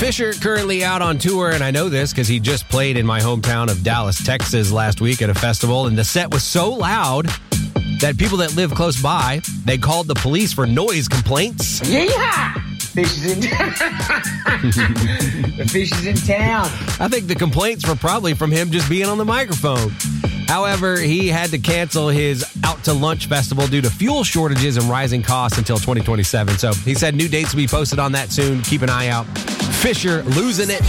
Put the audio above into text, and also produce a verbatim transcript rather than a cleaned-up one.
Fisher currently out on tour, and I know this because he just played in my hometown of Dallas, Texas last week at a festival, and the set was so loud that people that live close by, they called the police for noise complaints. Yeehaw! Fish is in town. The fish is in town. I think the complaints were probably from him just being on the microphone. However, he had to cancel his Out to Lunch festival due to fuel shortages and rising costs until twenty twenty-seven. So he said new dates will be posted on that soon. Keep an eye out. Fisher losing it.